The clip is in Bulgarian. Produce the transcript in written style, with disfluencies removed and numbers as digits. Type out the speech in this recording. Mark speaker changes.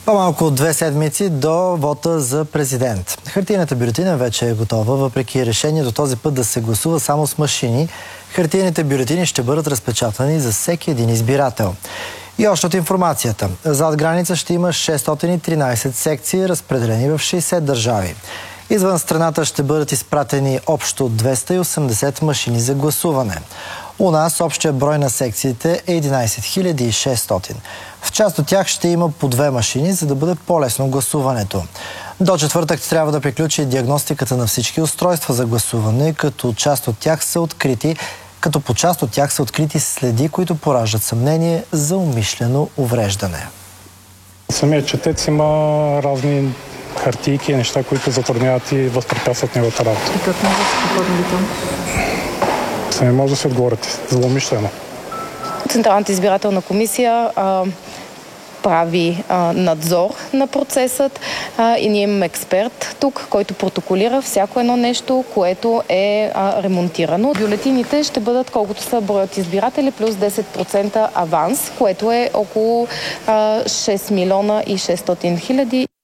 Speaker 1: По-малко от 2 седмици до вота за президент. Хартийната бюлетина вече е готова, въпреки решението този път да се гласува само с машини. Хартийните бюлетини ще бъдат разпечатани за всеки един избирател. И още от информацията. Зад граница ще има 613 секции, разпределени в 60 държави. Извън страната ще бъдат изпратени общо 280 машини за гласуване. У нас общия брой на секциите е 11 600. В част от тях ще има по 2 машини, за да бъде по-лесно гласуването. До четвъртък трябва да приключи диагностиката на всички устройства за гласуване, като по част от тях са открити следи, които пораждат съмнение за умишлено увреждане.
Speaker 2: Самият четец има разни хартийки и неща, които затрудняват и възпрепятстват неговата работа.
Speaker 3: И как може да се подходи там?
Speaker 2: Сами може да се отговорите. Злоумишлено.
Speaker 4: Централната избирателна комисия прави надзор на процесът и ние имаме експерт тук, който протоколира всяко едно нещо, което е ремонтирано. Бюлетините ще бъдат колкото са броят избиратели плюс 10% аванс, което е около 6 милиона и 600 хиляди.